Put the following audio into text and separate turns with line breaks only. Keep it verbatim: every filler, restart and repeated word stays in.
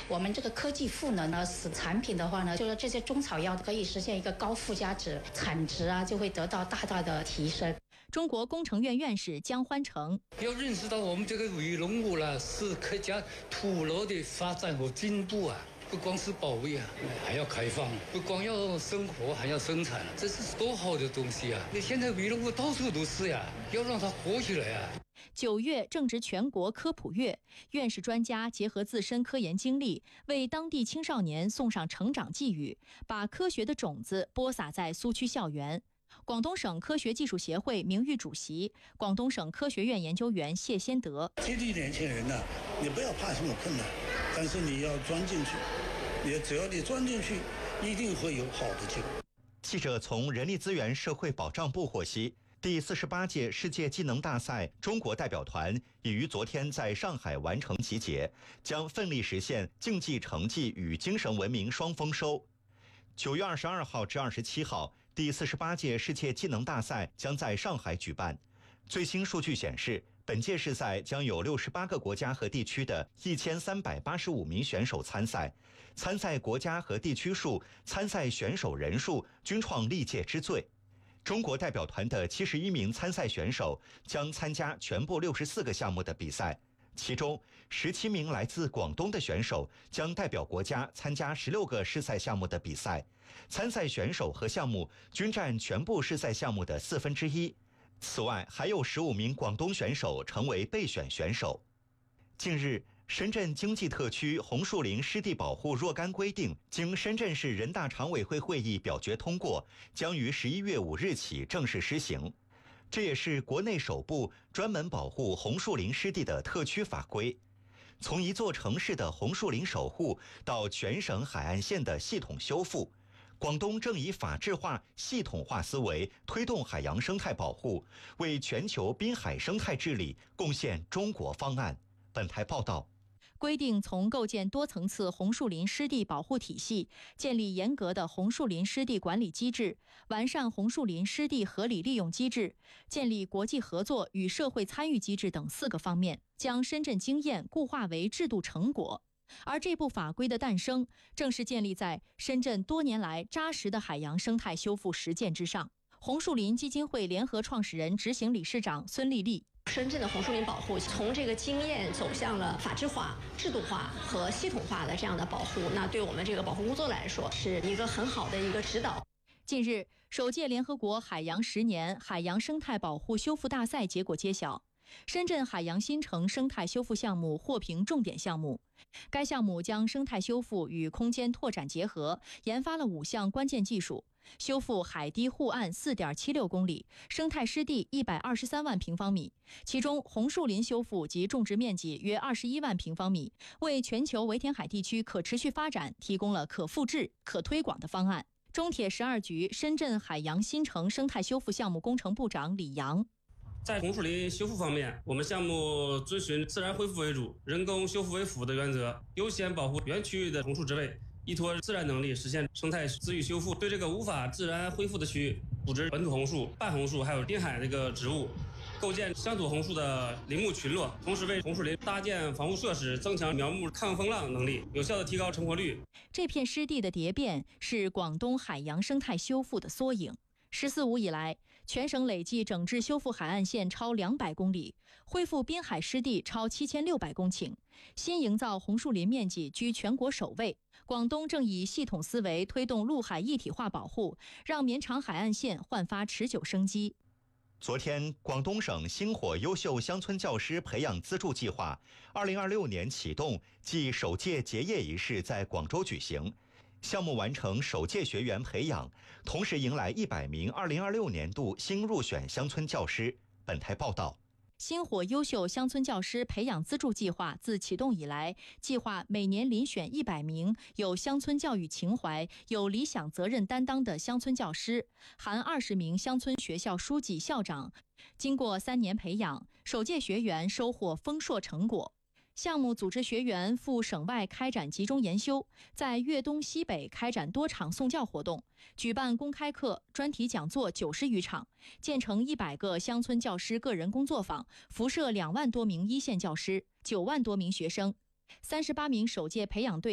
我们这个科技赋能呢，使产品的话呢，就是这些中草药可以实现一个高附加值，产值啊就会得到大大的提升。
中国工程院院士姜欢成
要认识到我们这个微农务呢，是客家土楼的发展和进步啊。不光是保卫啊，还要开放；不光要生活，还要生产，这是多好的东西啊！那现在微农务到处都是呀，要让它活起来啊！
九月正值全国科普月，院士专家结合自身科研经历，为当地青少年送上成长寄语，把科学的种子播撒在苏区校园。广东省科学技术协会名誉主席、广东省科学院研究员谢先德：
激励年轻人呢、啊，你不要怕什么困难，但是你要钻进去，你只要你钻进去，一定会有好的结果。
记者从人力资源社会保障部获悉，第四十八届世界技能大赛中国代表团已于昨天在上海完成集结，将奋力实现竞技成绩与精神文明双丰收。九月二十二号至二十七号，第四十八届世界技能大赛将在上海举办。最新数据显示，本届世赛将有六十八个国家和地区的一千三百八十五名选手参赛，参赛国家和地区数、参赛选手人数均创历届之最。中国代表团的七十一名参赛选手将参加全部六十四个项目的比赛，其中十七名来自广东的选手将代表国家参加十六个试赛项目的比赛，参赛选手和项目均占全部试赛项目的四分之一。此外，还有十五名广东选手成为备选选手。近日，深圳经济特区红树林湿地保护若干规定经深圳市人大常委会会议表决通过，将于十一月五日起正式施行。这也是国内首部专门保护红树林湿地的特区法规。从一座城市的红树林守护到全省海岸线的系统修复，广东正以法治化、系统化思维推动海洋生态保护，为全球滨海生态治理贡献中国方案。本台报道。
规定从构建多层次红树林湿地保护体系，建立严格的红树林湿地管理机制，完善红树林湿地合理利用机制，建立国际合作与社会参与机制等四个方面，将深圳经验固化为制度成果。而这部法规的诞生，正是建立在深圳多年来扎实的海洋生态修复实践之上。红树林基金会联合创始人、执行理事长孙丽丽。
深圳的红树林保护从这个经验走向了法治化、制度化和系统化的这样的保护，那对我们这个保护工作来说是一个很好的一个指导。
近日，首届联合国海洋十年海洋生态保护修复大赛结果揭晓，深圳海洋新城生态修复项目获评重点项目。该项目将生态修复与空间拓展结合，研发了五项关键技术，修复海堤护岸 四点七六公里，生态湿地一百二十三万平方米，其中红树林修复及种植面积约二十一万平方米，为全球围填海地区可持续发展提供了可复制、可推广的方案。中铁十二局深圳海洋新城生态修复项目工程部长李阳。
在红树林修复方面，我们项目遵循自然恢复为主、人工修复为辅的原则，优先保护原区域的红树植被，依托自然能力实现生态自愈修复。对这个无法自然恢复的区域，补植本土红树、半红树还有滨海这个植物，构建乡土红树的林木群落，同时为红树林搭建防护设施，增强苗木抗风浪能力，有效的提高成活率。
这片湿地的蝶变是广东海洋生态修复的缩影。十四五以来，全省累计整治修复海岸线超两百公里，恢复滨海湿地超七千六百公顷，新营造红树林面积居全国首位。广东正以系统思维推动陆海一体化保护，让绵长海岸线焕发持久生机。
昨天，广东省星火优秀乡村教师培养资助计划二零二六年启动暨首届结业仪式在广州举行。项目完成首届学员培养，同时迎来一百名二零二六年度新入选乡村教师。本台报道。
星火优秀乡村教师培养资助计划自启动以来，计划每年遴选一百名有乡村教育情怀、有理想责任担当的乡村教师，含二十名乡村学校书记、校长。经过三年培养，首届学员收获丰硕成果。项目组织学员赴省外开展集中研修，在粤东西北开展多场送教活动，举办公开课、专题讲座九十余场，建成一百个乡村教师个人工作坊，辐射两万多名一线教师、九万多名学生。三十八名首届培养队